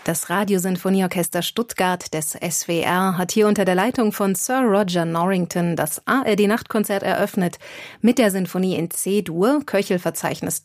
Das Radiosinfonieorchester Stuttgart des SWR hat hier unter der Leitung von Sir Roger Norrington das ARD-Nachtkonzert eröffnet mit der Sinfonie in C-Dur, Köchelverzeichnis